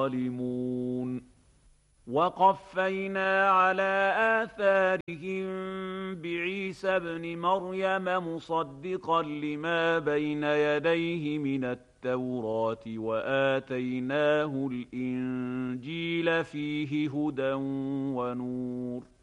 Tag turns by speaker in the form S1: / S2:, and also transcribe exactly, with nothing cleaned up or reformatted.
S1: الظالمون وقفينا على آثارهم بعيسى ابن مريم مصدقا لما بين يديه من التوراة وآتيناه الإنجيل فيه هدى ونور